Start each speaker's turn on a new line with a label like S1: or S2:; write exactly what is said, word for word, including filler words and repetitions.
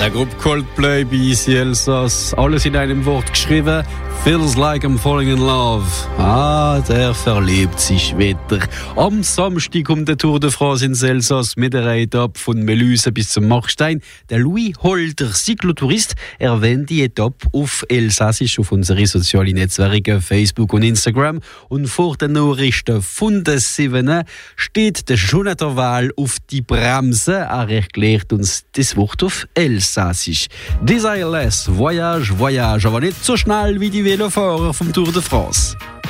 S1: Der Gruppe Coldplay bei Easy Elsass. Alles in einem Wort geschrieben. Feels like I'm falling in love. Ah, der verliebt sich wieder. Am Samstag um die Tour de France in Elsass mit einer Etappe von Melüse bis zum Machstein. Der Louis Holder, Cyclotourist, erwähnt die Etappe auf Elsassisch auf unsere sozialen Netzwerke Facebook und Instagram. Und vor den Nachrichten von der sieben steht der Jonathan Wahl auf die Bremse. Er erklärt uns das Wort auf Elsassisch. Desireless, Voyage, Voyage, aber nicht so schnell wie die Velofahrer vom Tour de France.